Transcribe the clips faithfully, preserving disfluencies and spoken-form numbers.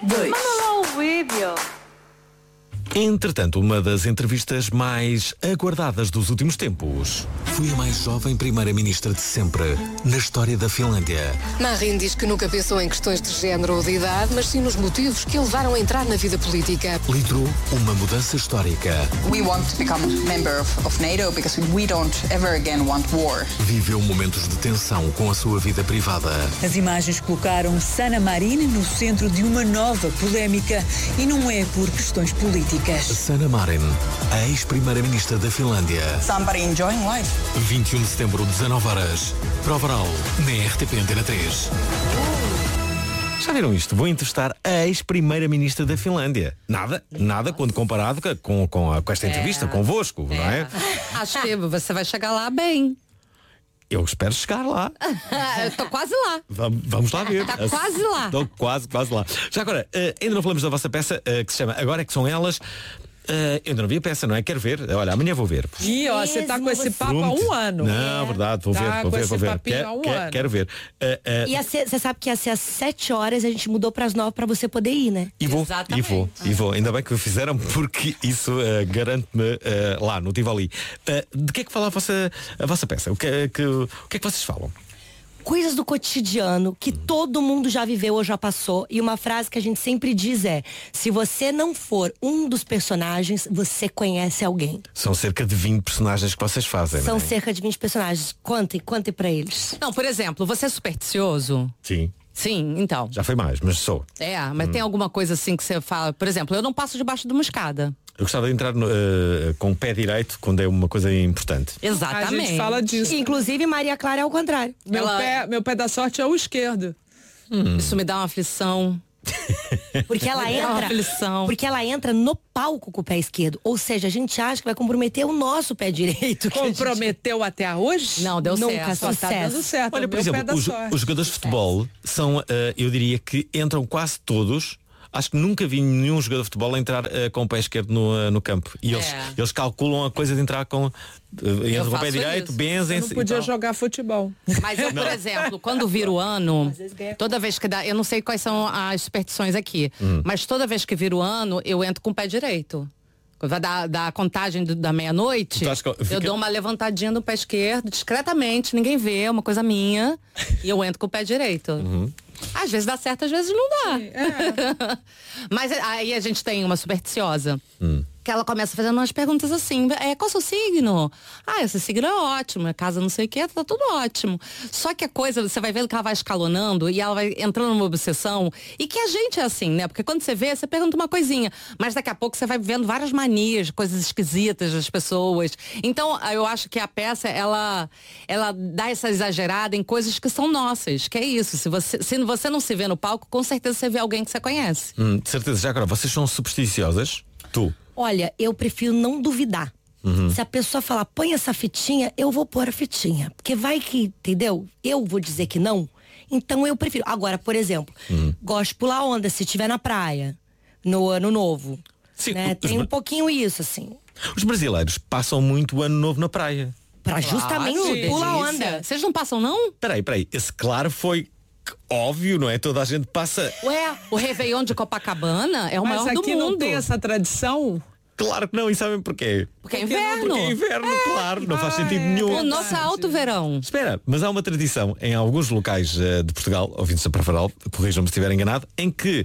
dois. Manda lá o vídeo. Entretanto, uma das entrevistas mais aguardadas dos últimos tempos. Fui a mais jovem primeira-ministra de sempre na história da Finlândia. Marin diz que nunca pensou em questões de género ou de idade, mas sim nos motivos que o levaram a entrar na vida política. Liderou uma mudança histórica. We want to become member of, of NATO because we don't ever again want war. Viveu momentos de tensão com a sua vida privada. As imagens colocaram Sanna Marin no centro de uma nova polémica e não é por questões políticas. Sanna Marin, a ex-primeira-ministra da Finlândia. Somebody enjoying life. vinte e um de setembro, dezanove horas. Prova oral, na R T P Antena três. Já viram isto? Vou entrevistar a ex-primeira-ministra da Finlândia. Nada, nada quando comparado com, com, a, com esta entrevista, é. convosco, é. não é? Acho que você vai chegar lá bem. Eu espero chegar lá. Eu tô quase lá. Vamos, vamos lá ver. Tá quase lá. Estou quase, quase lá. Já agora, uh, ainda não falamos da vossa peça uh, que se chama Agora é que são elas. Uh, eu ainda não vi a peça, não é? Quero ver. Olha, amanhã vou ver. Ih, ó, você tá com esse papo há um ano. Não, é. verdade, vou tá ver, vou ver, vou ver. Quer, há um quer, ano. Quero ver. Uh, uh, e você sabe que ia ser às sete horas, a gente mudou para as nove para você poder ir, né? E vou, Exatamente. e vou, e vou. Ainda bem que o fizeram, porque isso uh, garante-me uh, lá no Tivoli. Uh, de que é que fala a vossa, a vossa peça? O que, é que, o que é que vocês falam? Coisas do cotidiano que todo mundo já viveu ou já passou. E uma frase que a gente sempre diz é: se você não for um dos personagens, você conhece alguém. São cerca de vinte personagens que vocês fazem, São não é? cerca de vinte personagens. Contem, contem pra eles. Não, por exemplo, você é supersticioso? Sim. Sim, então. Já foi mais, mas sou. É, mas hum. tem alguma coisa assim que você fala? Por exemplo, eu não passo debaixo de uma escada. Eu gostava de entrar no, uh, com o pé direito quando é uma coisa importante. Exatamente. A gente fala disso. Inclusive, Maria Clara é ao contrário. Meu, Ela... pé, meu pé da sorte é o esquerdo. Hum. Isso me dá uma aflição. Porque ela me dá uma entra. aflição. Porque ela entra no palco com o pé esquerdo. Ou seja, a gente acha que vai comprometer o nosso pé direito. Comprometeu gente... até hoje? Não, deu Nunca, certo. Só tá dando certo. Olha, por exemplo, os, os jogadores de futebol são, uh, eu diria que entram quase todos. Acho que nunca vi nenhum jogador de futebol entrar uh, com o pé esquerdo no, uh, no campo. E eles, é. eles calculam a coisa de entrar com, uh, entram com o pé direito, benzem-se. Eu não podia jogar futebol. Mas eu, por exemplo, quando vira o ano, toda vez que dá, eu não sei quais são as superstições aqui, hum. mas toda vez que vira o ano, eu entro com o pé direito. Vai dar, dar a contagem do, da meia-noite, fica... eu dou uma levantadinha no pé esquerdo, discretamente, ninguém vê, é uma coisa minha, e eu entro com o pé direito. Uhum. Às vezes dá certo, às vezes não dá. Sim, é. Mas aí a gente tem uma supersticiosa. Hum. Que ela começa fazendo umas perguntas assim, é, qual é o seu signo? Ah, esse signo é ótimo, a casa não sei o que, tá tudo ótimo. Só que a coisa, você vai vendo que ela vai escalonando e ela vai entrando numa obsessão, e que a gente é assim, né? Porque quando você vê, você pergunta uma coisinha, mas daqui a pouco você vai vendo várias manias, coisas esquisitas das pessoas. Então, eu acho que a peça, ela, ela dá essa exagerada em coisas que são nossas, que é isso. Se você, se você não se vê no palco, com certeza você vê alguém que você conhece. Hum, de certeza. Já agora, vocês são supersticiosas? Tu? Olha, eu prefiro não duvidar. Uhum. Se a pessoa falar, põe essa fitinha, eu vou pôr a fitinha. Porque vai que, entendeu? Eu vou dizer que não. Então eu prefiro. Agora, por exemplo, uhum. gosto de pular onda se estiver na praia, no ano novo. Sim, né? Tem os... um pouquinho isso, assim. Os brasileiros passam muito o ano novo na praia. Pra justamente claro, pular onda. Vocês não passam, não? Peraí, peraí. Esse claro foi... óbvio, não é? Toda a gente passa... Ué, o Réveillon de Copacabana é o Mas maior do aqui mundo. Não tem essa tradição? Claro que não, e sabem porquê? Porque é inverno. Porque é inverno, é. claro, não faz sentido nenhum. O nosso alto verão. Espera, mas há uma tradição em alguns locais uh, de Portugal, ouvindo-se a Prafaral, corrijam-me se estiver enganado, em que uh,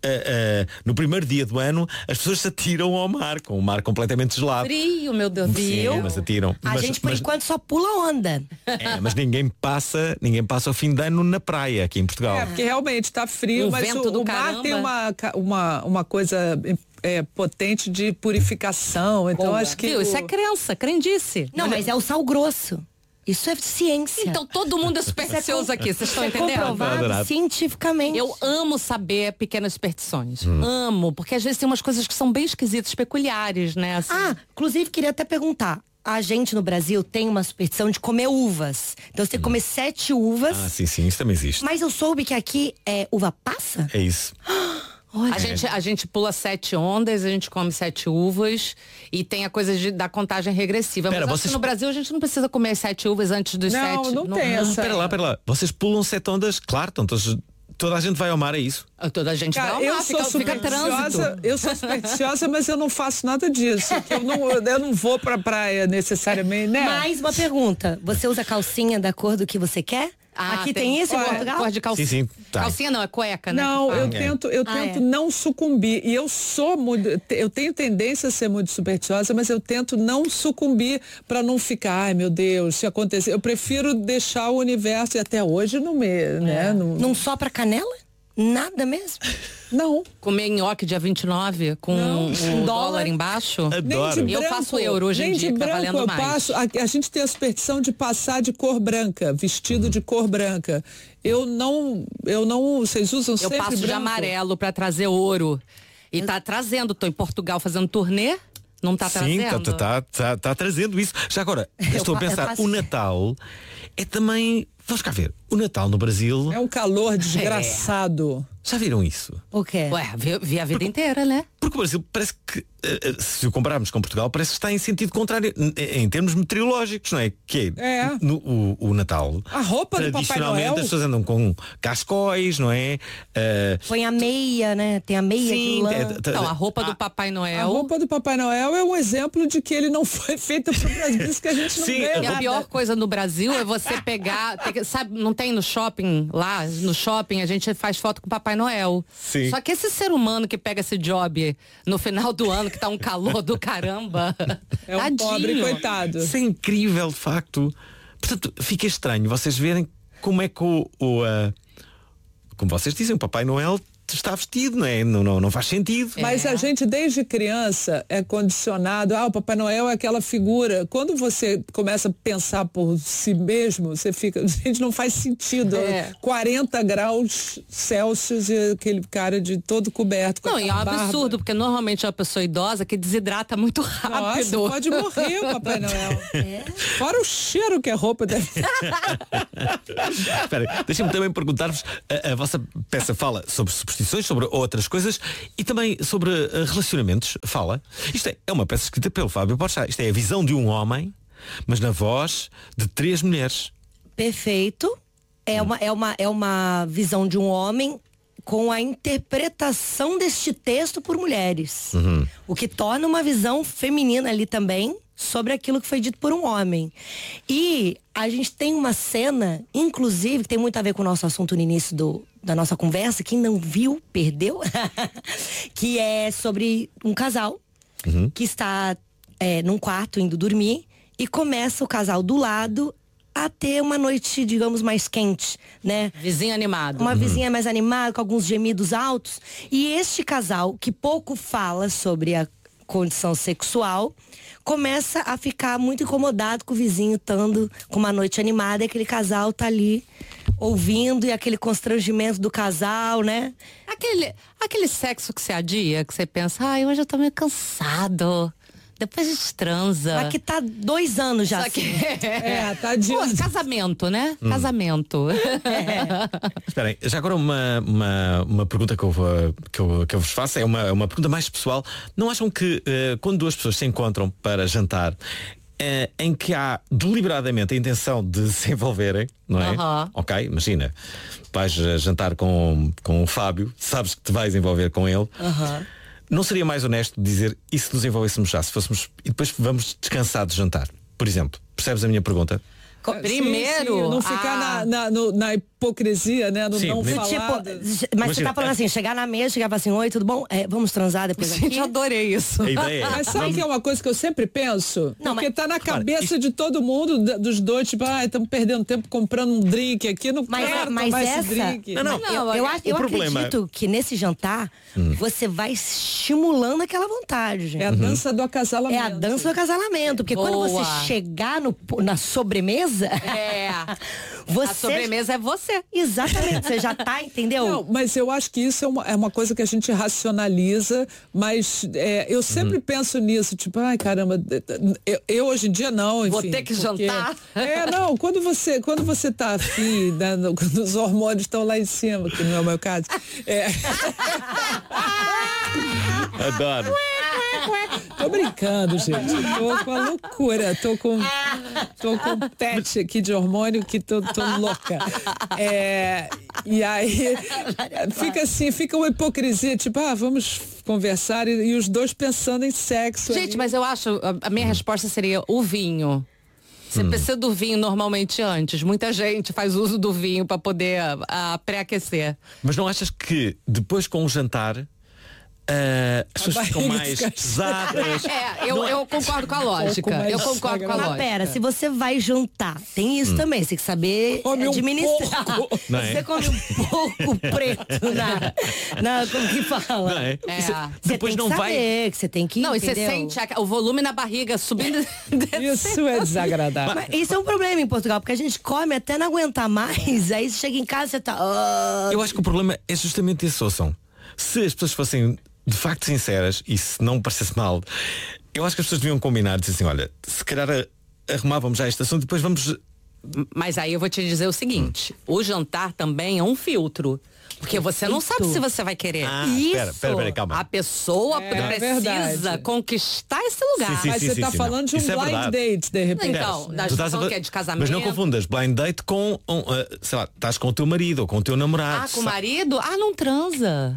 uh, no primeiro dia do ano as pessoas se atiram ao mar, com o mar completamente gelado. Frio, meu Deus. Sim, mas atiram. A mas, gente por mas, enquanto só pula onda. É, mas ninguém passa, ninguém passa o fim de ano na praia aqui em Portugal. É, porque realmente está frio, um mas vento o, do o mar caramba. tem uma, uma, uma coisa... É, potente de purificação, então Boa. acho que... Viu, o... Isso é crença, crendice. Não, mas é o sal grosso. Isso é ciência. Então todo mundo é supersticioso aqui, vocês estão entendendo? Comprovado cientificamente. Eu amo saber pequenas superstições. Hum. Amo, porque às vezes tem umas coisas que são bem esquisitas, peculiares, né? Assim. Ah, inclusive queria até perguntar. A gente no Brasil tem uma superstição de comer uvas. Então você tem que comer sete uvas. Ah, sim, sim, isso também existe. Mas eu soube que aqui é uva passa? É isso. A gente, a gente pula sete ondas, a gente come sete uvas e tem a coisa de, da contagem regressiva. Pera, Mas vocês... no Brasil a gente não precisa comer sete uvas antes dos não, sete. Não, não tem essa. Pera lá, pera lá. Vocês pulam sete ondas, claro, estão todos, toda a gente vai ao mar, é isso? Toda a gente Cara, vai ao eu mar, sou fica, fica supersticiosa, trânsito. eu sou supersticiosa, mas eu não faço nada disso. Eu não, eu não vou pra praia necessariamente, né? Mais uma pergunta. Você usa calcinha da cor do que você quer? Ah, Aqui tem, isso em Olha, Portugal? Cor de calcinha. Sim, sim, tá. Calcinha não, é cueca, né? Não, que fala. eu tento, eu Ah, tento é. não sucumbir. E eu sou muito, eu tenho tendência a ser muito supersticiosa, mas eu tento não sucumbir para não ficar, ai meu Deus, se acontecer. Eu prefiro deixar o universo, e até hoje não me, né? Não, Não sopra canela? Nada mesmo? não. Comer nhoque dia vinte e nove com Não. um dólar Dólar. embaixo. Nem Adoro. de Eu branco, faço euro hoje em nem dia, de que tá branco valendo eu mais. passo. A, a gente tem a superstição de passar de cor branca, vestido de cor branca. Eu não, eu não, vocês usam Eu sempre passo branco? de amarelo pra trazer ouro. E tá trazendo, tô em Portugal fazendo turnê, não tá Sim, trazendo. tá, tá, tá, tá trazendo isso. Já agora, Eu estou a pa- eu pensar, passo- o Natal é também. Vamos cá ver, o Natal no Brasil. É um calor desgraçado. Já viram isso? O quê? Ué, vi, vi a vida inteira, né? Porque o Brasil parece que, eh, eh, se o compararmos com Portugal, parece que está em sentido contrário, n- em termos meteorológicos, não é? Que é, É. no- o, o Natal. A roupa do Papai tradicionalmente Noel. as pessoas andam com cascóis, não é? Eh, Põe a meia, né? Tem a meia de sim, lã. é, t- Não, a roupa ah, do Papai A Noel. roupa do Papai Noel é um exemplo de que ele não foi feito pro Brasil, por isso que a gente não Sim, ganha E a nada. pior coisa no Brasil é você pegar, tem que- sabe, não tem no shopping lá, no shopping a gente faz foto com o Papai Noel. Sim. Só que esse ser humano que pega esse job no final do ano, que tá um calor do caramba. É um tadinho. pobre coitado. Isso é incrível, de facto. Portanto, fica estranho vocês verem como é que o, o, ah, como vocês dizem, o Papai Noel está vestido, não é? Não, não, não faz sentido. Mas a gente, desde criança, é condicionado. Ah, o Papai Noel é aquela figura. Quando você começa a pensar por si mesmo, você fica. Gente, não faz sentido. É. quarenta graus Celsius e aquele cara de todo coberto. Com Não, e é um aquela barba. absurdo, porque normalmente é uma pessoa idosa que desidrata muito Nossa, rápido. pode morrer o Papai Noel. Fora o cheiro que a roupa deve. Espera, aí, deixem-me também perguntar-vos, a, a vossa peça fala sobre superstições, sobre outras coisas e também sobre uh, relacionamentos, fala. Isto é, é uma peça escrita pelo Fábio Porchat. Isto é a visão de um homem, mas na voz de três mulheres. Perfeito. É uma, é, uma, é uma visão de um homem com a interpretação deste texto por mulheres. O que torna uma visão feminina ali também sobre aquilo que foi dito por um homem. E a gente tem uma cena, inclusive, que tem muito a ver com o nosso assunto no início do, da nossa conversa. Quem não viu, perdeu. Que é sobre um casal que está é, num quarto indo dormir e começa o casal do lado a ter uma noite, digamos, mais quente, né? Vizinho animado. Uma vizinha mais animada, com alguns gemidos altos. E este casal, que pouco fala sobre a condição sexual, começa a ficar muito incomodado com o vizinho estando com uma noite animada e aquele casal tá ali ouvindo e aquele constrangimento do casal, né? Aquele, aquele sexo que você adia, que você pensa, ai, hoje eu tô meio cansado. Depois a gente transa. Mas que tá dois anos já. Só que... assim. É, tadinho. Pô, casamento, né? Casamento. Espera aí, já agora uma, uma, uma pergunta que eu, vou- que, eu, que eu vos faço é uma, uma pergunta mais pessoal. Não acham que eh, quando duas pessoas se encontram para jantar, eh, em que há deliberadamente a intenção de se envolverem, não é? Aham. Ok, imagina, vais eh, jantar com, com o Fábio, sabes que te vais envolver com ele. Não seria mais honesto dizer e se nos envolvêssemos já, se fôssemos e depois vamos descansar de jantar? Por exemplo, percebes a minha pergunta? Primeiro, Sim, sim, não ficar ah, na, na, no- na hipocrisia, né? No Sim, não mas- falar. Tipo, mas você tá falando assim, chegar na mesa, chegar e falar assim, oi, tudo bom? É, vamos transar depois aqui? gente, adorei isso. A ideia é. Mas sabe que é uma coisa que eu sempre penso? Não, Porque mas- tá na Claro, cabeça isso- de todo mundo, da- dos dois, tipo, ah, estamos perdendo tempo comprando um drink aqui, não Mas, quero mas tomar essa, esse drink. Não, não. eu, eu, acho- o eu problema- acredito que nesse jantar você vai estimulando aquela vontade, gente. É a dança do acasalamento. É a dança do acasalamento, porque quando Boa. você chegar no, na sobremesa, É. você A sobremesa é você. exatamente, você já tá, entendeu? Não, mas eu acho que isso é uma, é uma coisa que a gente racionaliza, mas é, eu sempre penso nisso, tipo, ai caramba, eu, eu hoje em dia não, enfim. Vou ter que porque- jantar. É, não, quando você, quando você tá afim, né, no- quando os hormônios estão lá em cima, que não é o meu caso, é, Adoro. tô brincando, gente, tô com a loucura, tô com, tô com um pet aqui de hormônio que tô, tô louca. É, E aí fica assim, fica uma hipocrisia, tipo, ah, vamos conversar e, e os dois pensando em sexo. Gente, ali. mas eu acho, a, a minha resposta seria o vinho. Você hum. precisa do vinho normalmente antes. Muita gente faz uso do vinho para poder a, pré-aquecer. Mas não achas que depois com o jantar Uh, as pessoas ficam mais pesadas? É, eu, eu concordo com a lógica. Eu concordo com a Mas lógica. pera, se você vai jantar, tem isso hum. também, você tem que saber come administrar. Um não é? Você come um pouco preto na, na como que fala? Não é? É. Você, depois você tem não que vai. saber, que você tem que. Não, entendeu? e você sente a, o volume na barriga subindo. Isso é desagradável. Mas isso é um problema em Portugal, porque a gente come até não aguentar mais, aí você chega em casa e você tá. Oh. Eu acho que o problema é justamente esse, ouçam. Se as pessoas fossem de facto sinceras e se não parecesse mal, eu acho que as pessoas deviam combinar, dizer assim, olha, se calhar arrumávamos já este assunto, depois vamos. Mas aí eu vou te dizer o seguinte, hum. o jantar também é um filtro. Porque você não sabe se você vai querer. Ah, Isso. Pera, pera, pera, calma. A pessoa É, precisa é conquistar esse lugar. Sim, sim, Mas sim, você sim, tá sim, falando não. de um Isso é blind verdade. date, de repente. Então, da Tu estás a discussão fa- que é de casamento. Mas não confundas blind date com um, uh, sei lá, estás com o teu marido ou com o teu namorado. Ah, com o marido? Ah, não transa.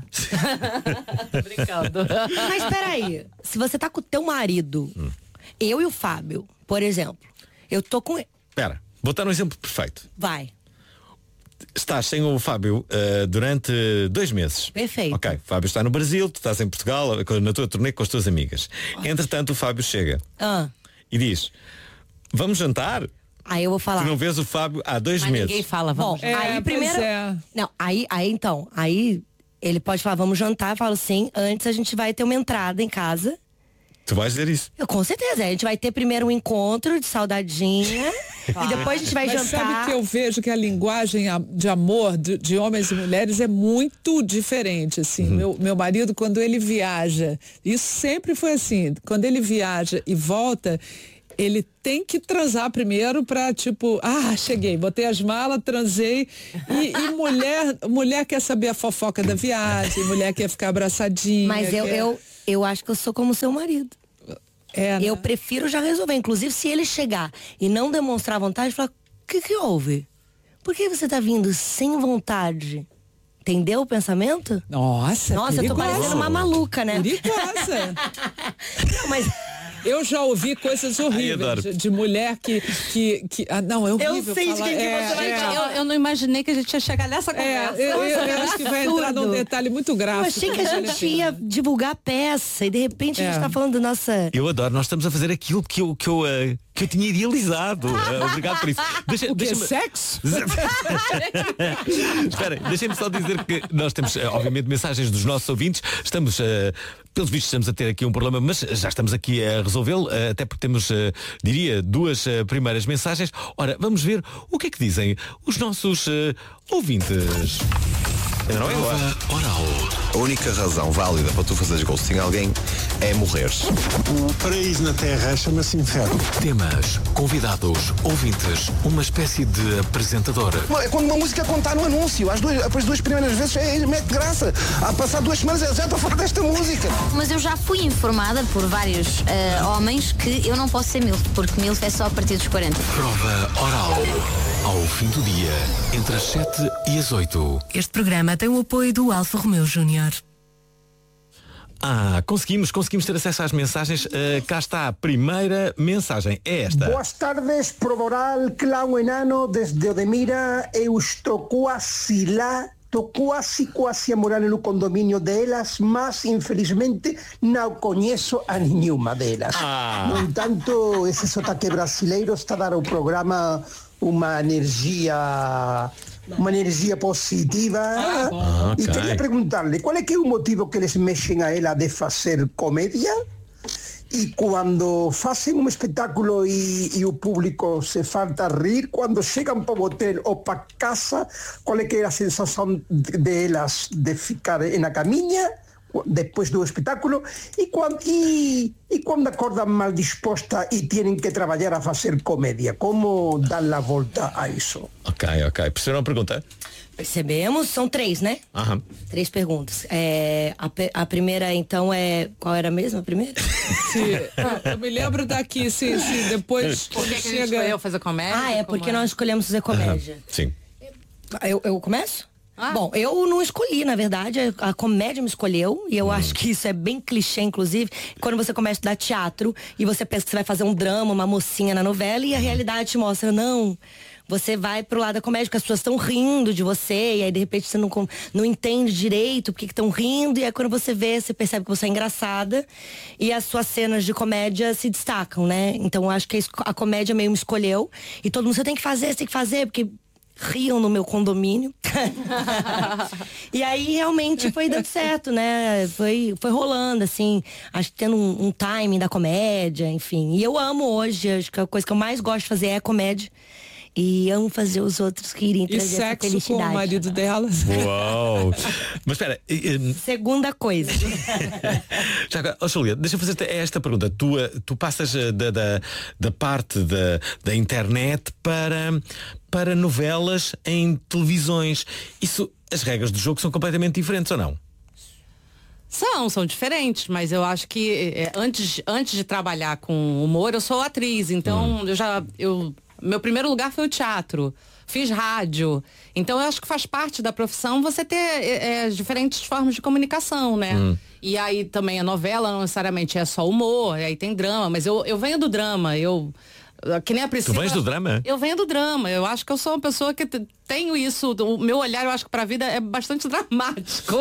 Brincando. Mas peraí, se você tá com o teu marido, hum. eu e o Fábio, por exemplo, eu tô com ele. Espera, vou dar um exemplo perfeito. Vai. Estás sem o Fábio uh, durante dois meses. Perfeito. Ok, o Fábio está no Brasil, tu estás em Portugal, na tua turnê com as tuas amigas. Entretanto, o Fábio chega Ah. e diz, vamos jantar? Aí eu vou falar. Tu não vês o Fábio há dois Mas meses. ninguém fala, vamos. Bom, É, aí pois primeiro. é. Não, aí, aí então, aí ele pode falar, vamos jantar, eu falo sim, antes a gente vai ter uma entrada em casa. Tu vais dizer isso. Eu, com certeza, a gente vai ter primeiro um encontro de saudadinha e depois a gente vai Mas jantar. sabe que eu vejo que a linguagem a- de amor de, de homens e mulheres é muito diferente, assim. Uhum. Meu, meu marido, quando ele viaja, isso sempre foi assim, quando ele viaja e volta, ele tem que transar primeiro pra, tipo, ah, cheguei, botei as malas, transei. E, e mulher, mulher quer saber a fofoca da viagem, mulher quer ficar abraçadinha. Mas eu, quer... eu, eu acho que eu sou como seu marido. É, né? Eu prefiro já resolver. Inclusive, se ele chegar e não demonstrar vontade, falar, o que que houve? Por que você tá vindo sem vontade? Entendeu o pensamento? Nossa, Nossa, eu tô perigoso. parecendo uma maluca, né? Perigosa. Não, mas Eu já ouvi coisas horríveis de, de mulher que, que, que... Ah, não, é horrível sei de falar. quem que é, você vai é, falar. Eu, eu não imaginei que a gente ia chegar nessa É, conversa. eu, eu, eu acho que vai entrar num absurdo. detalhe muito eu gráfico. achei que a gente ia divulgar a peça e de repente a gente É. tá falando da nossa... Eu adoro, nós estamos a fazer aquilo que eu, que eu, uh, que eu tinha idealizado. Uh, obrigado por isso. Deixa, O que é deixa-me- sexo? Espera, deixem-me só dizer que nós temos, eh, obviamente, mensagens dos nossos ouvintes. Estamos, eh, pelos vistos, estamos a ter aqui um problema, mas já estamos aqui a resolvê-lo, eh, até porque temos, eh, diria, duas eh, primeiras mensagens. Ora, vamos ver o que é que dizem os nossos eh, ouvintes. Ainda não é agora. Prova oral. A única razão válida para tu fazeres ghosting em alguém é morreres. O paraíso na Terra chama-se inferno. Temas, convidados, ouvintes, uma espécie de apresentador. É quando uma música contar no anúncio, as duas, as duas primeiras vezes é, mete graça. A passar duas semanas já estou a falar desta música. Mas eu já fui informada por vários eh, homens que eu não posso ser MILF, porque MILF é só a partir dos quarenta. Prova oral. Ao fim do dia, entre as sete e as oito. Este programa tem o apoio do Alfa Romeo Júnior. Ah, conseguimos, conseguimos ter acesso às mensagens. Eh, cá está a primeira mensagem. É esta. Boas tardes, prova oral, clown enano, desde Odemira, eu estou quase lá, estou quase, quase a morar no condomínio delas, mas infelizmente não conheço a nenhuma delas. Ah. No entanto, esse sotaque brasileiro está a dar ao programa uma energia... uma energia positiva. Ah, E ok. queria perguntar-lhe, qual é que é o motivo que eles mexem a ela de fazer comédia? E quando fazem um espetáculo e, e o público se falta a rir, quando chegam para o hotel ou para casa, qual é que é a sensação delas de, de ficar na caminha depois do espetáculo e quando, e, e quando acordam mal disposta e têm que trabalhar a fazer comédia? Como dar a volta a isso? Ok, ok. Perceberam a pergunta? Percebemos, são três, né? Aham. Três perguntas. É, a, pe- a primeira, então, é... Qual era mesmo a primeira? Se, eu me lembro daqui, se, se depois Por que, que a gente chega... escolheu fazer comédia? Ah, é Como porque nós escolhemos fazer comédia. Sim. Eu, eu começo? Ah. Bom, eu não escolhi, na verdade, a comédia me escolheu, e eu hum. acho que isso é bem clichê, inclusive, quando você começa a estudar teatro e você pensa que você vai fazer um drama, uma mocinha na novela, e a realidade te mostra, não, você vai pro lado da comédia, porque as pessoas estão rindo de você, e aí de repente você não, não entende direito porque que estão rindo, e aí quando você vê, você percebe que você é engraçada, e as suas cenas de comédia se destacam, né? Então eu acho que a comédia meio me escolheu, e todo mundo, você tem que fazer, você tem que fazer, porque riam no meu condomínio. E aí realmente foi dando certo, né? Foi, foi rolando, assim, acho que tendo um, um timing da comédia, enfim. E eu amo hoje, acho que a coisa que eu mais gosto de fazer é comédia. E amo fazer os outros rirem, trazer essa felicidade. E sexo com o marido dela. Uau! Mas espera. Segunda coisa. Já agora, oh, Julia, deixa eu fazer esta pergunta. Tu, tu passas da, da, da parte da, da internet para, para novelas em televisões. Isso, as regras do jogo são completamente diferentes, ou não? São, são diferentes, mas eu acho que é, antes, antes de trabalhar com humor, eu sou atriz, então hum. eu já... Eu, meu primeiro lugar foi o teatro, fiz rádio, então eu acho que faz parte da profissão você ter é, diferentes formas de comunicação, né? Hum. E aí também a novela não necessariamente é só humor, aí tem drama, mas eu, eu venho do drama, eu... Que nem a Priscila. Tu vens do drama? Eu venho do drama. Eu acho que eu sou uma pessoa que t- tenho isso. O meu olhar, eu acho que pra vida é bastante dramático.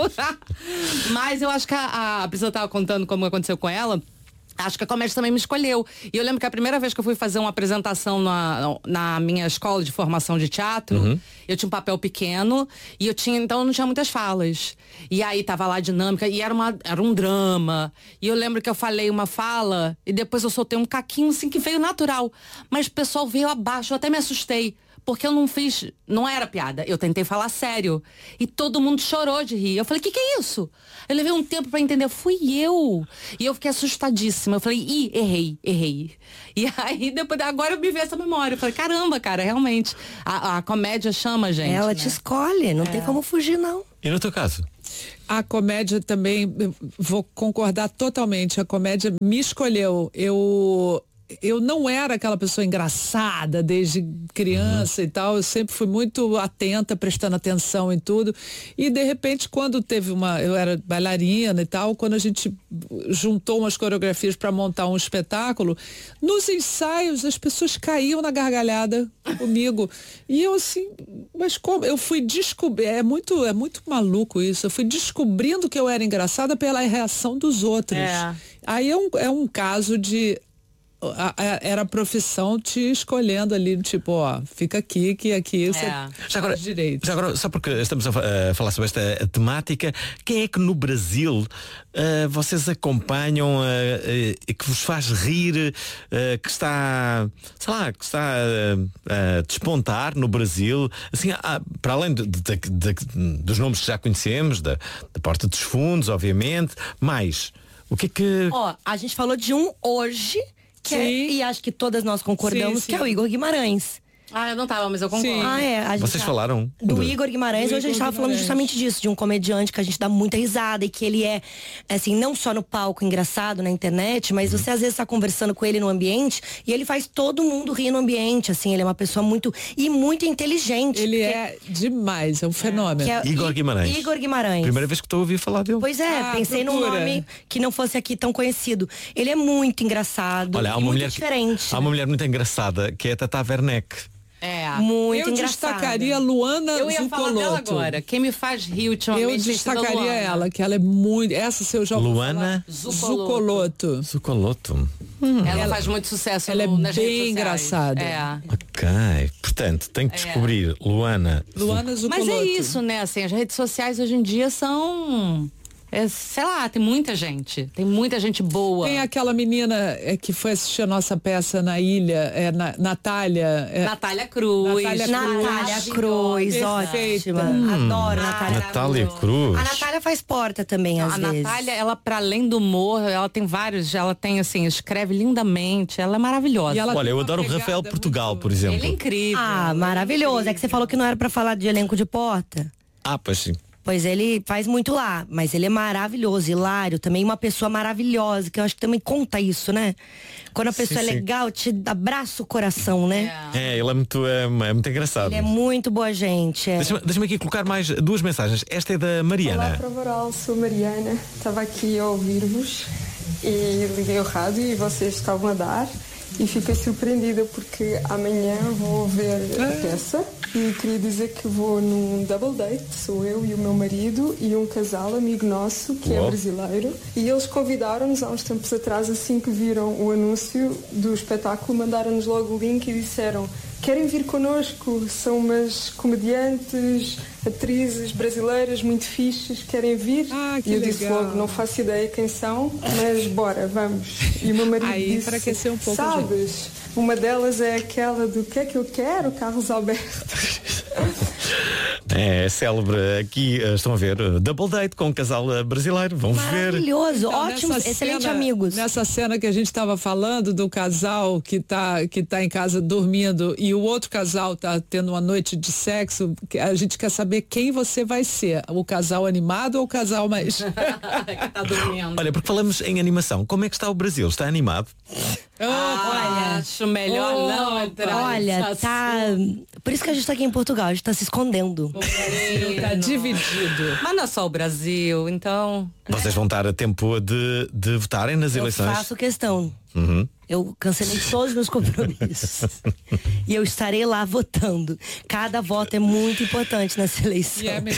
Mas eu acho que a, a Priscila tava contando como aconteceu com ela. Acho que a comédia também me escolheu. E eu lembro que a primeira vez que eu fui fazer uma apresentação na, na minha escola de formação de teatro, uhum. eu tinha um papel pequeno e eu tinha, então eu não tinha muitas falas. E aí tava lá a dinâmica e era, uma, era um drama. E eu lembro que eu falei uma fala e depois eu soltei um caquinho assim que veio natural. Mas o pessoal veio abaixo, eu até me assustei. Porque eu não fiz, não era piada, eu tentei falar sério. E todo mundo chorou de rir. Eu falei, que que é isso? Eu levei um tempo pra entender, fui eu. E eu fiquei assustadíssima. Eu falei, ih, errei, errei. E aí, depois, agora eu me vi essa memória. Eu falei, caramba, cara, realmente. A, a comédia chama a gente. Ela né? te escolhe, não é. tem como fugir, não. E no teu caso? A comédia também, vou concordar totalmente. A comédia me escolheu. Eu... Eu não era aquela pessoa engraçada desde criança uhum. e tal, eu sempre fui muito atenta, prestando atenção em tudo, e de repente quando teve uma, eu era bailarina e tal, quando a gente juntou umas coreografias para montar um espetáculo, nos ensaios as pessoas caíam na gargalhada comigo, e eu assim, mas como? Eu fui descobrir, é muito, é muito maluco isso, eu fui descobrindo que eu era engraçada pela reação dos outros. É. Aí é um, é um caso de era a profissão te escolhendo ali, tipo, ó, fica aqui, que aqui você é. já agora, direito. Já agora, só porque estamos a, a falar sobre esta a temática, quem é que no Brasil uh, vocês acompanham, uh, uh, que vos faz rir, uh, que está, sei lá, que está uh, a despontar no Brasil, assim, uh, para além de, de, de, de, dos nomes que já conhecemos, da, da Porta dos Fundos, obviamente, mas o que é que... Ó, a gente falou de um hoje... Que é, e acho que todas nós concordamos sim, sim. que é o Igor Guimarães. Ah, eu não tava, mas eu concordo. Ah, é, a gente Vocês tá... falaram? Do Igor Guimarães, do hoje Igor a gente tava Guimarães. falando justamente disso, de um comediante que a gente dá muita risada e que ele é, assim, não só no palco engraçado, na internet, mas uhum. você às vezes tá conversando com ele no ambiente e ele faz todo mundo rir no ambiente, assim, ele é uma pessoa muito, e muito inteligente. Ele é demais, é um fenômeno. É Igor Guimarães. Igor Guimarães. Primeira vez que estou a ouvir falar dele. Pois é, ah, pensei procura. num nome que não fosse aqui tão conhecido. Ele é muito engraçado. Olha, há uma muito mulher diferente. Que, há uma mulher muito engraçada que é a Tata Werneck. É. Muito eu engraçada. destacaria Luana Eu ia Zucoloto. falar dela agora. Quem me faz rir ultimamente. Eu destacaria ela, que ela é muito. Essa seu já Luana Zucoloto. Zucoloto. Hum. Ela, ela faz muito sucesso. Ela no, é nas bem engraçada. É. Ok. Portanto, tem que descobrir é. Luana. Luana Zucoloto. Mas é isso, né? Assim, as redes sociais hoje em dia são. É, sei lá, tem muita gente. Tem muita gente boa. Tem aquela menina é, que foi assistir a nossa peça na ilha, é, na, Natália. É, Natália Cruz. Natália Cruz, Natália Cruz ótima. Hum, Adoro Natália, Natália Cruz. A Natália faz porta também, às a vezes. A Natália, ela, para além do humor, ela tem vários, ela tem, assim, escreve lindamente, ela é maravilhosa. Ela Olha, eu adoro o Rafael Portugal, muito... por exemplo. Ele é incrível. Ah, maravilhoso. É que você falou que não era pra falar de elenco de porta. Ah, pois sim. Pois ele faz muito lá, mas ele é maravilhoso, hilário, também uma pessoa maravilhosa, que eu acho que também conta isso, né? Quando a pessoa Sim, é sim. legal, te abraça o coração, né? É, ele é muito, é, é muito engraçado. Ele é muito boa gente. É. Deixa-me deixa-me aqui colocar mais duas mensagens. Esta é da Olá, Mariana. Prova Oral, sou Mariana. Estava aqui a ouvir-vos e liguei o rádio e vocês estavam a dar e fiquei surpreendida porque amanhã vou ver a peça e queria dizer que vou num double date, sou eu e o meu marido e um casal amigo nosso que Uau. é brasileiro e eles convidaram-nos há uns tempos atrás, assim que viram o anúncio do espetáculo, mandaram-nos logo o link e disseram: querem vir connosco? São umas comediantes, atrizes brasileiras muito fixes, querem vir? Ah, que e eu disse legal. logo, não faço ideia quem são, mas bora, vamos. E o meu marido Aí, disse, para aquecer um pouco, sabes, uma delas é aquela do que é que eu quero, Carlos Alberto. É célebre aqui, eh, estão a ver, eh, double date com um casal eh, brasileiro. Vamos ver. Maravilhoso, Então, ótimos, nessa excelentes cena- amigos. Nessa cena que a gente estava falando do casal que tá, que tá em casa dormindo e o outro casal tá tendo uma noite de sexo, que a gente quer saber quem você vai ser, o casal animado ou o casal mais... que tá dormindo. Olha, porque falamos em animação, como é que está o Brasil? Está animado? Ah, acho melhor Oh, não entrar Olha, nesse tá. Por isso que a gente tá aqui em Portugal, a gente tá se escondendo. Tá dividido. Mas não é só o Brasil, então. Vocês vão estar a tempo de, de votarem nas Eu eleições? faço questão. Uhum. Eu cancelei todos os meus compromissos. E eu estarei lá votando. Cada voto é muito importante nessa eleição. E é mesmo.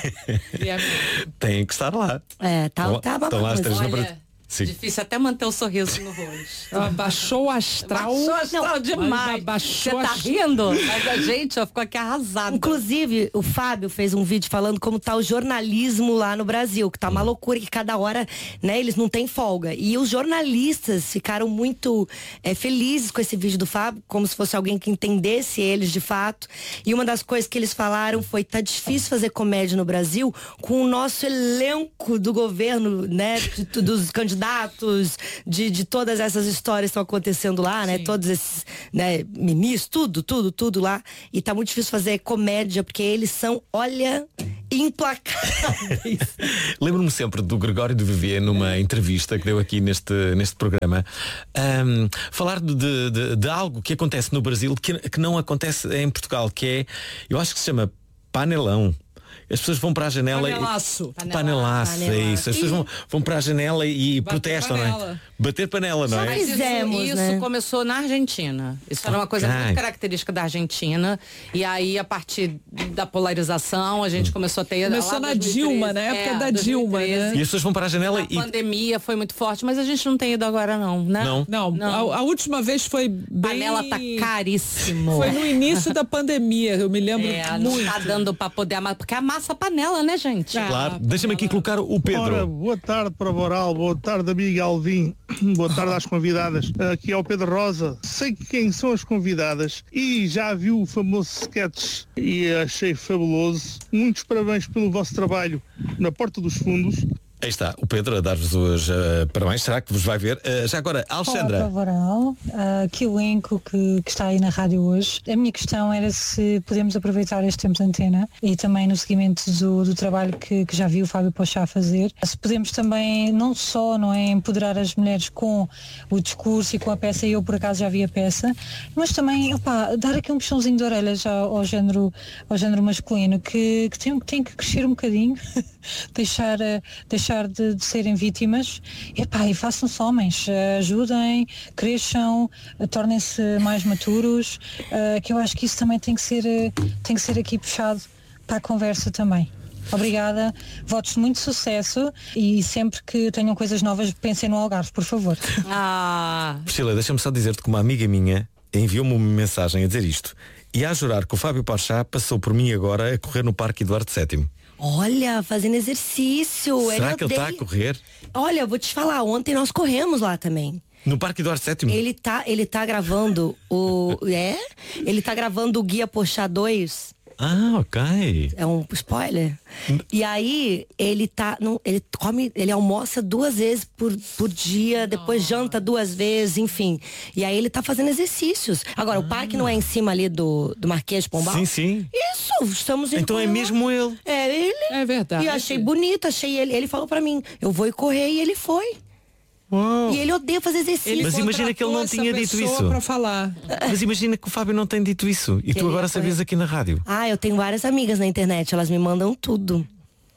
E é mesmo. Tem que estar lá. É, tá, Estão- tá uma estão lá as três bagunça. no Olha, Brasil. Sim. difícil até manter o sorriso no rosto. Ela baixou o astral. Baixou o astral demais. Baixou Você tá a- rindo? Mas a gente ó, ficou aqui arrasada. Inclusive, o Fábio fez um vídeo falando como tá o jornalismo lá no Brasil, que tá uma loucura, que cada hora, né, eles não têm folga. E os jornalistas ficaram muito é, felizes com esse vídeo do Fábio, como se fosse alguém que entendesse eles de fato. E uma das coisas que eles falaram foi: tá difícil fazer comédia no Brasil com o nosso elenco do governo, né, de, dos candidatos, de, de todas essas histórias que estão acontecendo lá, né, todos esses, né, ministros, tudo, tudo, tudo lá. E tá muito difícil fazer comédia, porque eles são, olha, implacáveis. Lembro-me sempre do Gregório do Vivier numa entrevista que deu aqui neste, neste programa, ahm, falar de, de, de algo que acontece no Brasil que, que não acontece em Portugal, que é, eu acho que se chama panelão. As pessoas vão para a janela Panelaço. e... Panelaço, é isso. As pessoas vão, vão para a janela e Bater protestam, não é? panela. Bater panela, não Mas é? isso, Fizemos, isso né? começou na Argentina. Isso era uma coisa Ok. muito característica da Argentina. E aí, a partir da polarização, a gente começou a ter... Começou lá na dois mil e treze, Dilma, na época é, da Dilma, né? E as pessoas vão para a janela A e... pandemia foi muito forte, mas a gente não tem ido agora não, né? Não. Não, A, a última vez foi bem... Panela tá caríssimo. Foi no início da pandemia, eu me lembro É, não muito. tá dando pra poder amassar, porque amassa a panela, né, gente? Claro, deixa-me aqui colocar o Pedro. Ora, boa tarde para o Boral, boa tarde amiga Alvim, boa tarde às convidadas. Aqui é o Pedro Rosa. Sei quem são as convidadas e já viu o famoso sketch e achei fabuloso. Muitos parabéns pelo vosso trabalho na Porta dos Fundos. Aí está, o Pedro a dar-vos os uh, parabéns. Será que vos vai ver? Uh, já agora, Alexandra. Olá, Varal, aqui o elenco que, que está aí na rádio hoje. A minha questão era se podemos aproveitar este tempo de antena e também no seguimento do, do trabalho que, que já vi o Fábio Pochá fazer, se podemos também não só, não é, empoderar as mulheres com o discurso e com a peça, e eu por acaso já vi a peça, mas também, opá, dar aqui um puxãozinho de orelhas ao, ao, género, ao género masculino que, que, tem, que tem que crescer um bocadinho, deixar, deixar De, de serem vítimas, epá, e façam-se homens, ajudem, cresçam, tornem-se mais maturos, uh, que eu acho que isso também tem que ser, tem que ser aqui puxado para a conversa também. Obrigada, votos de muito sucesso e sempre que tenham coisas novas pensem no Algarve, por favor. Ah. Priscila, deixa-me só dizer-te que uma amiga minha enviou-me uma mensagem a dizer isto e a jurar que o Fábio Pochá passou por mim agora a correr no Parque Eduardo sétimo. Olha, fazendo exercício. Será que ele está odeia- a correr? Olha, eu vou te falar, ontem nós corremos lá também. No Parque Eduardo sétimo? Ele tá, ele tá gravando o. É? Ele tá gravando o Guia Pochá dois. Ah, ok. É um spoiler. E aí, ele tá. Não, ele come, ele almoça duas vezes por, por dia, depois oh. janta duas vezes, enfim. E aí ele tá fazendo exercícios. Agora, ah. o parque não é em cima ali do, do Marquês de Pombal? Sim, sim. Isso, estamos indo. Então é mesmo ele. É ele. É verdade. E eu achei bonito, achei ele. Ele falou pra mim, eu vou ir correr, e ele foi. Uau. E ele odeia fazer exercício. Ele Mas imagina que ele não tinha dito isso. Pra falar. Mas imagina que o Fábio não tem dito isso. E que tu agora sabias aqui na rádio. Ah, eu tenho várias amigas na internet, elas me mandam tudo.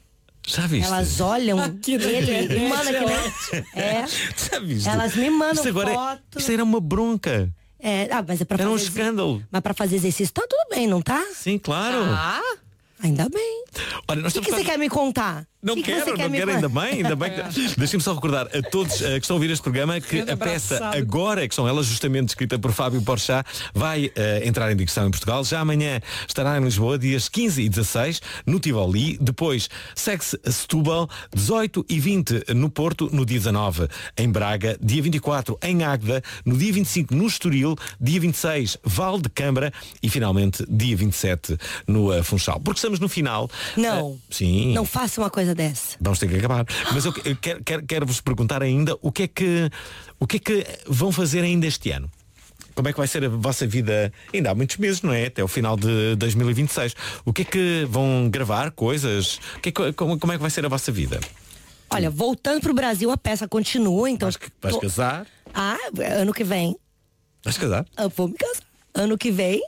Já viste? Elas olham aqui ele me manda aqui, é. Já viste? Elas me mandam isso agora foto. É, isso era uma bronca. É, ah, mas é pra era fazer um escândalo. Mas pra fazer exercício tá tudo bem, não tá? Sim, claro. Ah, ainda bem. Olha, nós o que, que quase... você quer me contar? Não que quero, que não quer quero, ainda bem, ainda bem. Que... Deixem-me só recordar a todos uh, que estão a ouvir este programa que a peça Agora, que são elas justamente escrita por Fábio Porchat, vai uh, entrar em digressão em Portugal. Já amanhã estará em Lisboa, dias quinze e dezasseis, no Tivoli. Depois segue-se a Setúbal, dezoito e vinte no Porto, no dia dezanove em Braga, dia vinte e quatro em Águeda, no dia vinte e cinco no Estoril, dia vinte e seis Val de Câmara e finalmente dia vinte e sete no uh, Funchal. Porque estamos no final. Não. Uh, sim. Não faça uma coisa dessa. Vamos ter que acabar. Mas eu quero, quero, quero vos perguntar ainda o que é que o que é que vão fazer ainda este ano. Como é que vai ser a vossa vida? Ainda há muitos meses, não é? Até o final de dois mil e vinte e seis. O que é que vão gravar? Coisas? O que é que, como, como é que vai ser a vossa vida? Olha, voltando pro Brasil, a peça continua, então. Vais, vais tô... casar? Ah, ano que vem. Vais casar? Eu vou me casar. Ano que vem.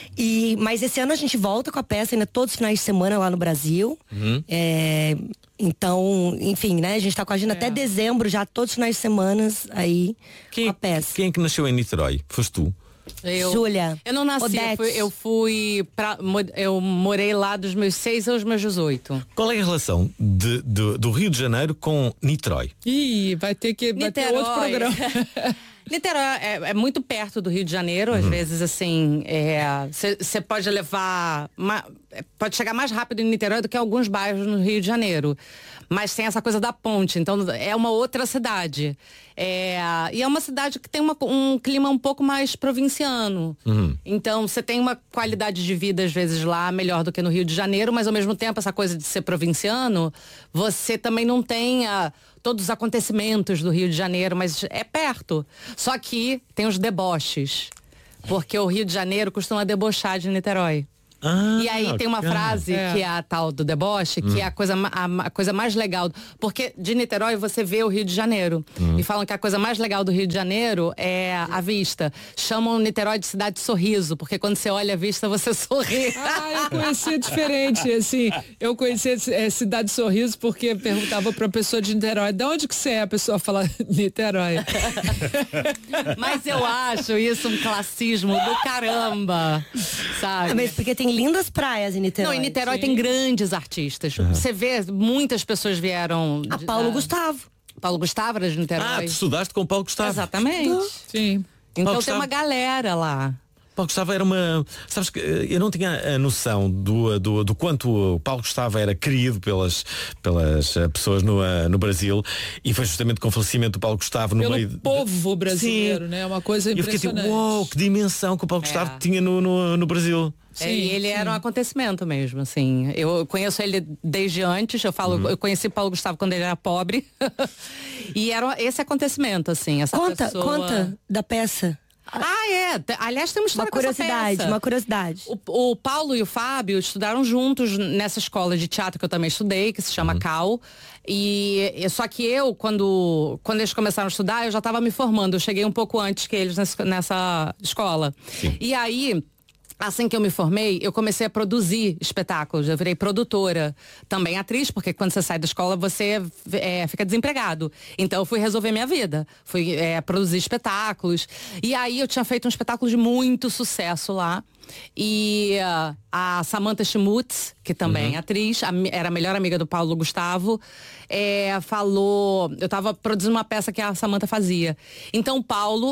E, mas esse ano a gente volta com a peça ainda todos os finais de semana lá no Brasil. Uhum. É, então, enfim, né? A gente tá com a agenda é. até dezembro, já todos os finais de semana aí quem, com a peça. Quem é que nasceu em Niterói? Foste tu? Eu, Júlia. Eu não nasci, eu fui, eu fui pra, eu morei lá dos meus seis aos meus dezoito. Qual é a relação de, de, do Rio de Janeiro com Niterói? Ih, vai ter que vai ter outro programa. Niterói é, é muito perto do Rio de Janeiro, às uhum. vezes assim, você é, pode levar, uma, pode chegar mais rápido em Niterói do que alguns bairros no Rio de Janeiro. Mas tem essa coisa da ponte, então é uma outra cidade. É, e é uma cidade que tem uma, um clima um pouco mais provinciano. Uhum. Então você tem uma qualidade de vida, às vezes, lá melhor do que no Rio de Janeiro, mas ao mesmo tempo essa coisa de ser provinciano, você também não tem a, todos os acontecimentos do Rio de Janeiro, mas é perto. Só que tem os deboches, porque o Rio de Janeiro costuma debochar de Niterói. Ah, e aí tem uma cara. frase é. que é a tal do deboche, hum. que é a coisa, a, a coisa mais legal. Porque de Niterói você vê o Rio de Janeiro. Hum. E falam que a coisa mais legal do Rio de Janeiro é a vista. Chamam Niterói de cidade de sorriso, porque quando você olha a vista, você sorri. Ah, eu conhecia diferente, assim. Eu conhecia é, cidade de sorriso porque perguntava pra pessoa de Niterói, de onde que você é? A pessoa fala, Niterói. Mas eu acho isso um classismo do caramba, sabe? É, mas porque tem lindas praias em Niterói. Não, em Niterói Sim. tem grandes artistas. Uhum. Você vê, muitas pessoas vieram... A Paulo uh, Gustavo. Paulo Gustavo era de Niterói. Ah, tu estudaste com o Paulo Gustavo. Exatamente. Uhum. Sim. Então Paulo tem Gustavo... uma galera lá. Paulo Gustavo era uma... Sabes que eu não tinha a noção do, do, do quanto o Paulo Gustavo era querido pelas, pelas pessoas no, no Brasil, e foi justamente com o falecimento do Paulo Gustavo no Pelo meio... povo brasileiro, Sim. né? Uma coisa impressionante. E eu fiquei tipo, uau, que dimensão que o Paulo Gustavo é. tinha no, no, no Brasil. Sim, é, e ele sim. era um acontecimento mesmo, assim. Eu conheço ele desde antes, eu falo, uhum. eu conheci Paulo Gustavo quando ele era pobre. E era esse acontecimento, assim, essa conta, pessoa... Conta da peça. Ah, é. Aliás, temos uma curiosidade, uma curiosidade. O, o Paulo e o Fábio estudaram juntos nessa escola de teatro que eu também estudei, que se chama uhum. Cal. E, e só que eu, quando, quando eles começaram a estudar, eu já estava me formando. Eu cheguei um pouco antes que eles nessa, nessa escola. Sim. E aí... Assim que eu me formei, eu comecei a produzir espetáculos. Eu virei produtora, também atriz, porque quando você sai da escola você é, fica desempregado. Então eu fui resolver minha vida, fui é, produzir espetáculos. E aí eu tinha feito um espetáculo de muito sucesso lá. E uh, a Samantha Schmutz, que também uhum. é atriz, a, era a melhor amiga do Paulo Gustavo, é, falou... Eu tava produzindo uma peça que a Samantha fazia. Então o Paulo...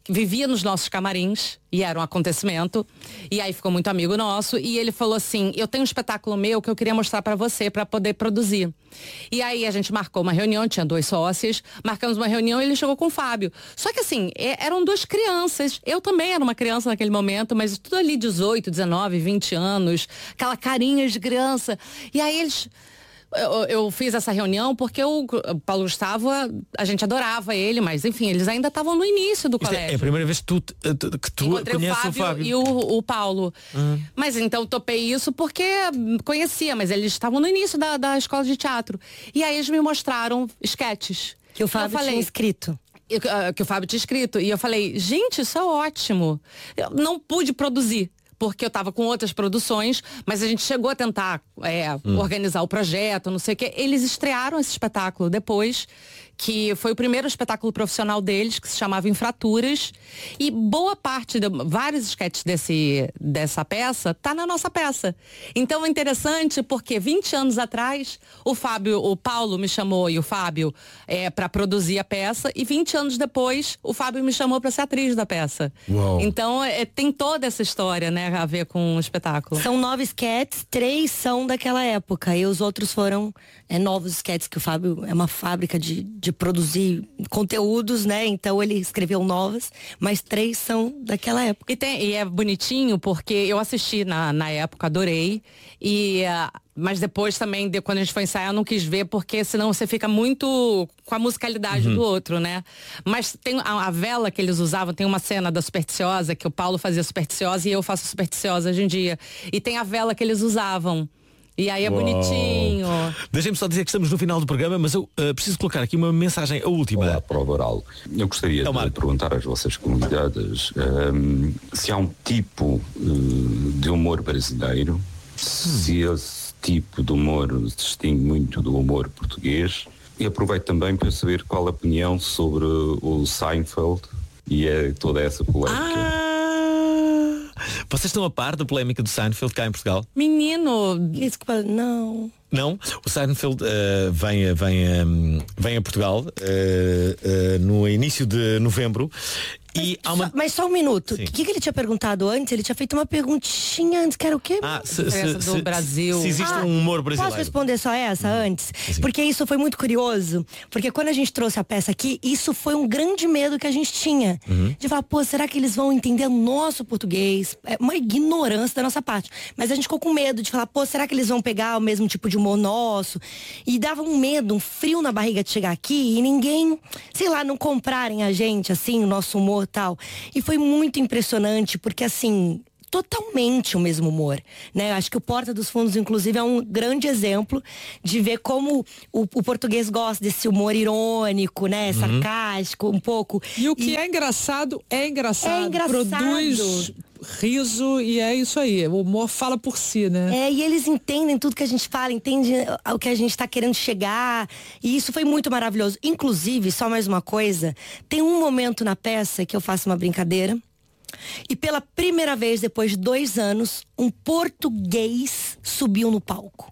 vivia nos nossos camarins, e era um acontecimento, e aí ficou muito amigo nosso, e ele falou assim, eu tenho um espetáculo meu que eu queria mostrar pra você, pra poder produzir. E aí a gente marcou uma reunião, tinha dois sócios, marcamos uma reunião e ele chegou com o Fábio. Só que assim, é, eram duas crianças, eu também era uma criança naquele momento, mas tudo ali dezoito, dezenove, vinte anos, aquela carinha de criança. E aí eles... Eu, eu fiz essa reunião porque o, o Paulo Gustavo, a gente adorava ele, mas enfim, eles ainda estavam no início do Isto colégio. é a primeira vez que tu, que tu Encontrei conheces o Fábio, o Fábio. e o, o Paulo. Uhum. Mas então topei isso porque conhecia, mas eles estavam no início da, da escola de teatro. E aí eles me mostraram esquetes. Que o Fábio tinha escrito. Eu, que o Fábio tinha escrito. E eu falei, gente, isso é ótimo. Eu não pude produzir, porque eu tava com outras produções, mas a gente chegou a tentar é, hum. organizar o projeto, não sei o quê. Eles estrearam esse espetáculo depois, que foi o primeiro espetáculo profissional deles, que se chamava Infraturas, e boa parte, de, vários esquetes desse, dessa peça, tá na nossa peça. Então é interessante porque vinte anos atrás, o Fábio, o Paulo me chamou e o Fábio é, para produzir a peça, e vinte anos depois, o Fábio me chamou para ser atriz da peça. Uau. Então é, tem toda essa história, né, a ver com o espetáculo. São nove sketches, três são daquela época, e os outros foram é, novos sketches, que o Fábio é uma fábrica de, de produzir conteúdos, né? Então ele escreveu novas, mas três são daquela época. E, tem, e é bonitinho porque eu assisti na, na época, adorei, e... Uh, mas depois também, de, quando a gente foi ensaiar, eu não quis ver, porque senão você fica muito com a musicalidade uhum. do outro, né? Mas tem a, a vela que eles usavam, tem uma cena da Supersticiosa, que o Paulo fazia Supersticiosa e eu faço Supersticiosa hoje em dia. E tem a vela que eles usavam. E aí é Uou. Bonitinho. Deixem-me só dizer que estamos no final do programa, mas eu uh, preciso colocar aqui uma mensagem, a última. Olá, prova oral. Eu gostaria é de perguntar às vossas convidadas um, se há um tipo uh, de humor brasileiro, se esse tipo de humor se distingue muito do humor português, e aproveito também para saber qual a opinião sobre o Seinfeld e é toda essa polémica. Ah, vocês estão a par da polémica do Seinfeld cá em Portugal? Menino, desculpa, não. Não? O Seinfeld uh, vem, vem, um, vem a Portugal uh, uh, no início de novembro. E mas, uma... só, mas só um minuto. O que, que ele tinha perguntado antes? Ele tinha feito uma perguntinha antes, que era o quê? Ah, se, se, do se, Brasil. Se existe ah, um humor brasileiro. Posso responder só essa hum. antes? Sim. Porque isso foi muito curioso. Porque quando a gente trouxe a peça aqui, isso foi um grande medo que a gente tinha. Uhum. De falar, pô, será que eles vão entender o nosso português? É uma ignorância da nossa parte. Mas a gente ficou com medo de falar, pô, será que eles vão pegar o mesmo tipo de humor nosso? E dava um medo, um frio na barriga de chegar aqui e ninguém, sei lá, não comprarem a gente, assim, o nosso humor e tal. E foi muito impressionante, porque assim, totalmente o mesmo humor, né? Acho que o Porta dos Fundos, inclusive, é um grande exemplo de ver como o, o português gosta desse humor irônico, né? Uhum. Sarcástico, um pouco. E o que e... é engraçado, é engraçado. É engraçado. Produz riso e é isso aí. O humor fala por si, né? É, e eles entendem tudo que a gente fala, entendem o que a gente tá querendo chegar. E isso foi muito maravilhoso. Inclusive, só mais uma coisa, tem um momento na peça que eu faço uma brincadeira. E pela primeira vez, depois de dois anos, um português subiu no palco.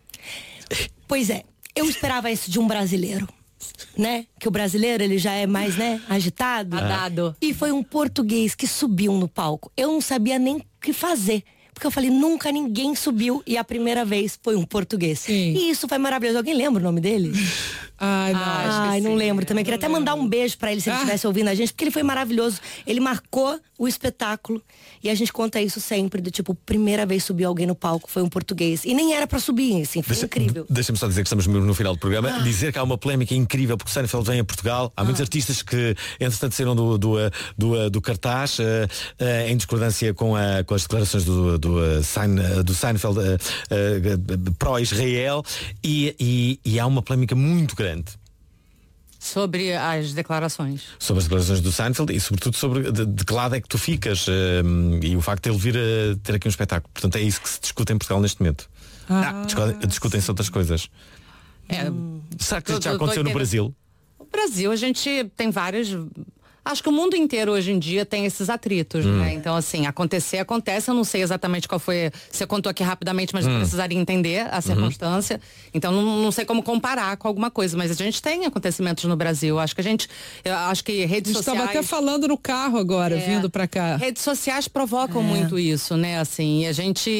Pois é, eu esperava isso de um brasileiro, né? Que o brasileiro, ele já é mais, né, agitado. Adado. E foi um português que subiu no palco. Eu não sabia nem o que fazer. Porque eu falei, nunca ninguém subiu e a primeira vez foi um português. Sim. E isso foi maravilhoso. Alguém lembra o nome dele? Ai, não, Ai, não lembro também. Queria até mandar um beijo pra ele se ele estivesse ah. ouvindo a gente, porque ele foi maravilhoso. Ele marcou o espetáculo e a gente conta isso sempre, do tipo, primeira vez subiu alguém no palco, foi um português. E nem era pra subir, assim, foi Deixa, incrível. Deixa-me só dizer que estamos no final do programa, ah. dizer que há uma polémica incrível, porque o Seinfeld vem a Portugal, há ah. muitos artistas que, entretanto, saíram do, do, do, do cartaz, uh, uh, em discordância com, a, com as declarações do, do, uh, Sein, uh, do Seinfeld uh, uh, pró-Israel, e, e, e há uma polémica muito grande. Sobre as declarações. Sobre as declarações do Seinfeld e sobretudo sobre de, de que lado é que tu ficas, um, e o facto de ele vir a ter aqui um espetáculo. Portanto, é isso que se discute em Portugal neste momento. Ah, ah, discutem-se outras coisas. É, Será que já aconteceu no Brasil? No Brasil a gente tem vários... Acho que o mundo inteiro hoje em dia tem esses atritos, hum. né? Então, assim, acontecer, acontece. Eu não sei exatamente qual foi. Você contou aqui rapidamente, mas hum. eu precisaria entender a circunstância. Uhum. Então, não, não sei como comparar com alguma coisa. Mas a gente tem acontecimentos no Brasil. Acho que a gente. Eu acho que redes sociais. Estava até falando no carro agora, é, vindo pra cá. Redes sociais provocam é. muito isso, né? Assim, e a gente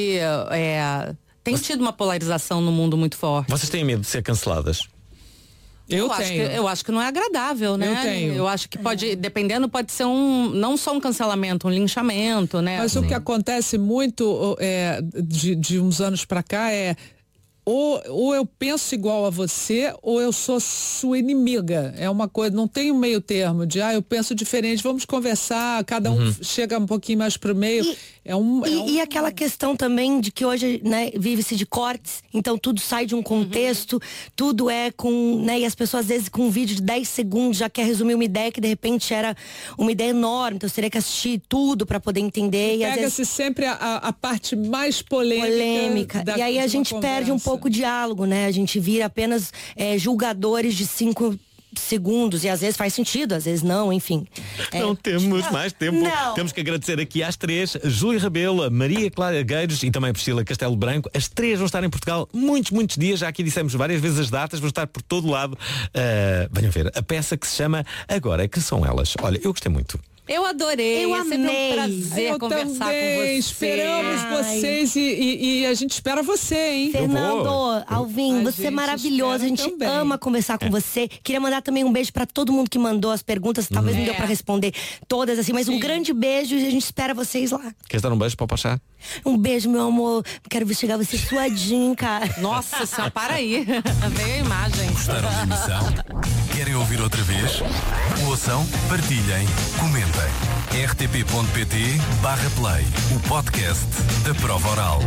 é, tem Você... tido uma polarização no mundo muito forte. Vocês têm medo de ser canceladas? Eu, eu, acho que, eu acho que não é agradável, né? Eu tenho. Eu acho que pode, dependendo, pode ser um, não só um cancelamento, um linchamento, né? Mas assim. O que acontece muito é, de, de uns anos pra cá é Ou, ou eu penso igual a você, ou eu sou sua inimiga. É uma coisa, não tem um meio termo de, ah, eu penso diferente, vamos conversar, cada um uhum. chega um pouquinho mais pro meio. E, é um, é e, um... e aquela questão também de que hoje, né, vive-se de cortes, então tudo sai de um contexto, uhum. tudo é com, né, e as pessoas às vezes com um vídeo de dez segundos já quer resumir uma ideia que de repente era uma ideia enorme, então você teria que assistir tudo para poder entender. E, e pega-se vezes... sempre a, a parte mais polêmica. polêmica. Da, e aí a gente conversa. Perde um pouco o diálogo, né? A gente vira apenas é, julgadores de cinco segundos e às vezes faz sentido, às vezes não, enfim. É... Não temos não, mais tempo. Não. Temos que agradecer aqui às três, Júlia Rebelo, Maria Clara Gueiros e também Priscila Castelo Branco. As três vão estar em Portugal muitos, muitos dias. Já aqui dissemos várias vezes as datas, vão estar por todo lado. Uh, venham ver a peça que se chama Agora é que são elas. Olha, eu gostei muito. Eu adorei, eu é sempre amei. um prazer eu conversar também. com você. Esperamos Ai. vocês e, e, e a gente espera você, hein? Fernando, Alvin, você é maravilhoso, a gente também. ama conversar com é. você. Queria mandar também um beijo pra todo mundo que mandou as perguntas, talvez hum. não deu pra responder todas assim, mas Sim. um grande beijo e a gente espera vocês lá. Quer dar um beijo pra Pachá? Um beijo, meu amor. Quero ver chegar você suadinho, cara. Nossa senhora, para aí. Veio a imagem. Gostaram da emissão? Querem ouvir outra vez? Ouçam, partilhem, comentem. r t p ponto p t barra play, o podcast da Prova Oral.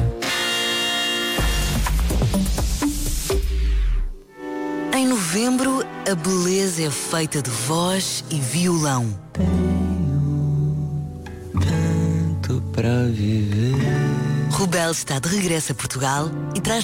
Em novembro, a beleza é feita de voz e violão. Para viver. Rubel está de regresso a Portugal e traz